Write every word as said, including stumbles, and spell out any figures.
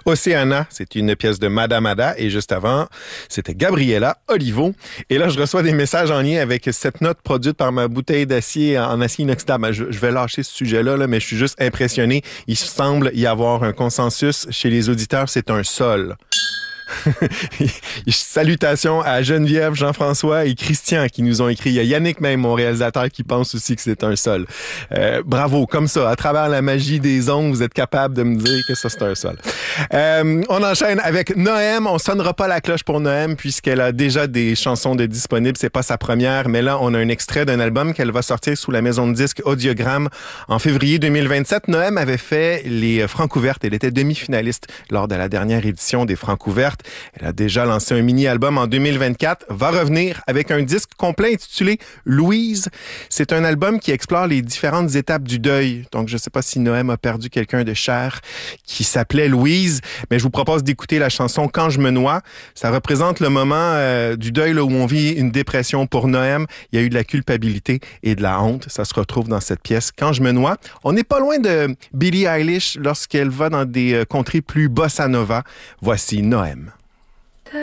Océana, c'est une pièce de Madame Ada. Et juste avant, c'était Gabriella Olivo. Et là, je reçois des messages en lien avec cette note produite par ma bouteille d'acier en acier inoxydable. Je, je vais lâcher ce sujet-là, là, mais je suis juste impressionné. Il semble y avoir un consensus chez les auditeurs, c'est un sol. Salutations à Geneviève, Jean-François et Christian qui nous ont écrit. Il y a Yannick même, mon réalisateur, qui pense aussi que c'est un sol. Euh, bravo, comme ça, à travers la magie des ondes, vous êtes capable de me dire que ça c'est un sol. Euh, on enchaîne avec Noem. On sonnera pas la cloche pour Noem puisqu'elle a déjà des chansons de disponibles. C'est pas sa première, mais là on a un extrait d'un album qu'elle va sortir sous la maison de disques Audiogramme en février deux mille vingt-sept. Noem avait fait les Francouvertes. Elle était demi-finaliste lors de la dernière édition des Francouvertes. Elle a déjà lancé un mini-album en deux mille vingt-quatre, va revenir avec un disque complet intitulé Louise. C'est un album qui explore les différentes étapes du deuil. Donc, je ne sais pas si Noem a perdu quelqu'un de cher qui s'appelait Louise, mais je vous propose d'écouter la chanson Quand je me noie. Ça représente le moment euh, du deuil là, où on vit une dépression pour Noem. Il y a eu de la culpabilité et de la honte. Ça se retrouve dans cette pièce Quand je me noie. On n'est pas loin de Billie Eilish lorsqu'elle va dans des euh, contrées plus bossa nova. Voici Noem.